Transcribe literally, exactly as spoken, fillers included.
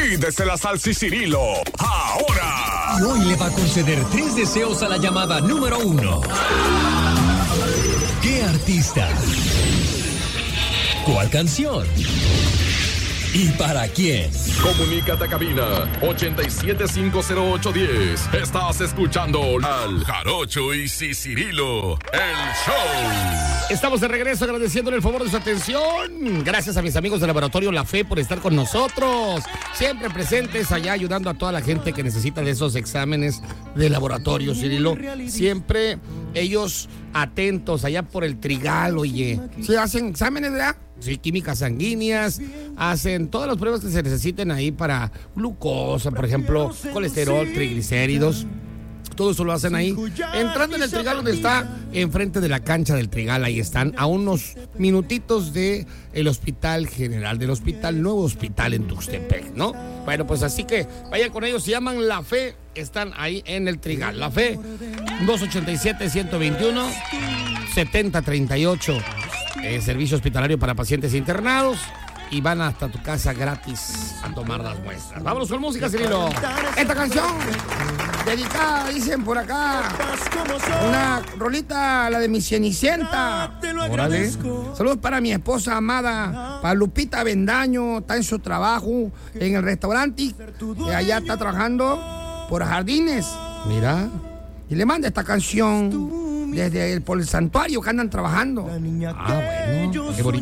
Pídesela Salsa y Cirilo, ahora. Y hoy le va a conceder tres deseos a la llamada número uno. ¿Qué artista? ¿Cuál canción? ¿Y para quién? Comunícate a cabina ochenta y siete, cinco cero ocho, diez. Estás escuchando al Jarocho y Cirilo, el show. Estamos de regreso agradeciéndole el favor de su atención. Gracias a mis amigos del Laboratorio La Fe por estar con nosotros. Siempre presentes allá ayudando a toda la gente que necesita de esos exámenes de laboratorio, Cirilo. Siempre ellos atentos allá por el Trigal, oye. Sí, hacen exámenes, ¿verdad? Sí, químicas sanguíneas, hacen todas las pruebas que se necesiten ahí para glucosa, por ejemplo, colesterol, triglicéridos. Todo eso lo hacen ahí. Entrando en el Trigal, donde está enfrente de la cancha del Trigal, ahí están, a unos minutitos del Hospital General, del Hospital Nuevo Hospital en Tuxtepec, ¿no? Bueno, pues así que vayan con ellos, se llaman La Fe, están ahí en el Trigal. La Fe, dos ochenta y siete, ciento veintiuno, setenta treinta y ocho. Eh, servicio hospitalario para pacientes internados y van hasta tu casa gratis a tomar las muestras. Vámonos con música, Cirilo. Esta canción dedicada, dicen por acá, una rolita, la de mi Cenicienta. Órale. Saludos para mi esposa amada, para Lupita Bendaño, está en su trabajo en el restaurante, que allá está trabajando por Jardines. Mira, y le manda esta canción desde el, por el santuario que andan trabajando. Ah, bueno, qué bonito.